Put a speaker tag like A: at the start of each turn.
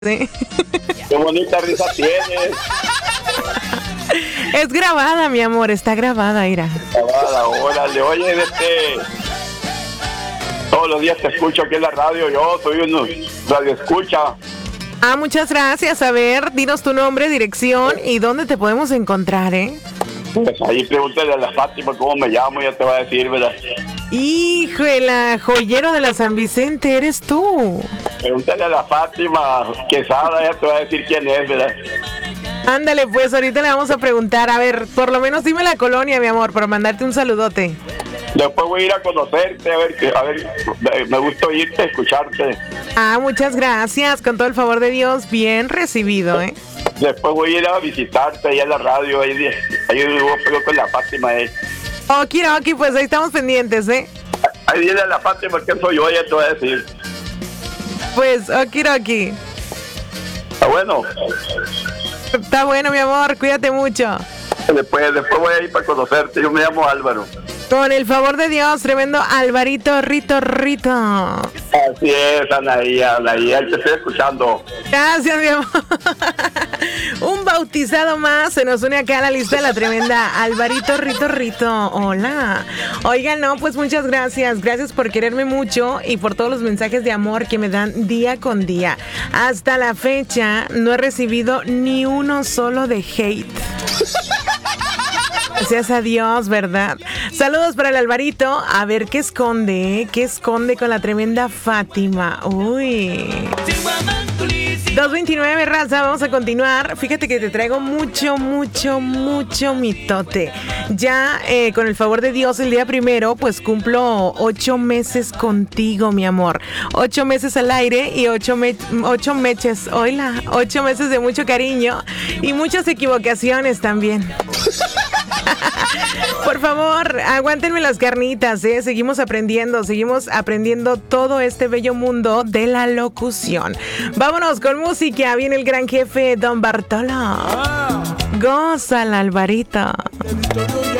A: Sí.
B: Qué bonita risa tienes.
A: Es grabada, mi amor, está grabada, Ira.
B: Grabada, órale, oye, todos los días te escucho aquí en la radio, yo soy un radio escucha.
A: Ah, muchas gracias. A ver, dinos tu nombre, dirección y dónde te podemos encontrar, ¿eh?
B: Pues ahí pregúntale a la Fátima cómo me llamo, ya te va a decir, ¿verdad?
A: Híjole, joyero de la San Vicente, eres tú.
B: Pregúntale a la Fátima Quesada, ya te va a decir quién es, ¿verdad?
A: Ándale, pues ahorita le vamos a preguntar. A ver, por lo menos dime la colonia, mi amor, para mandarte un saludote.
B: Después voy a ir a conocerte, a ver, me gusta oírte, escucharte.
A: Ah, muchas gracias, con todo el favor de Dios, bien recibido, ¿eh?
B: Después voy a ir a visitarte ahí a la radio, ahí voy con la Fátima,
A: Okiroki, pues ahí estamos pendientes, ¿eh?
B: Ahí viene la Fátima, que soy yo, ya te voy a decir.
A: Pues, okiroki.
B: Está bueno.
A: Está bueno, mi amor, cuídate mucho.
B: Después voy a ir para conocerte, yo me llamo Álvaro.
A: Con el favor de Dios, tremendo Alvarito Rito.
B: Así es, Anaí, te estoy escuchando.
A: Gracias, mi amor. Un bautizado más se nos une acá a la lista de la tremenda Alvarito Rito. Hola. Oigan, no, pues muchas gracias. Gracias por quererme mucho y por todos los mensajes de amor que me dan día con día. Hasta la fecha no he recibido ni uno solo de hate. Gracias a Dios, ¿verdad? Saludos para el Alvarito. A ver, ¿qué esconde? ¿Qué esconde con la tremenda Fátima? Uy. 229, raza, vamos a continuar. Fíjate que te traigo mucho mitote. Ya, con el favor de Dios, el día primero, pues cumplo 8 meses contigo, mi amor. 8 meses al aire y 8 meses, oila, 8 meses de mucho cariño y muchas equivocaciones también. Por favor, aguántenme las carnitas, ¿eh? Seguimos aprendiendo todo este bello mundo de la locución. Vámonos con música, viene el gran jefe Don Bartolo. Gózala, Alvarito.